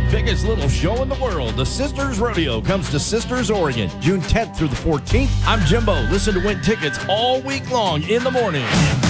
biggest little show in the world, the Sisters Rodeo, comes to Sisters, Oregon, June 10th through the 14th. I'm Jimbo. Listen to win tickets all week long in the morning.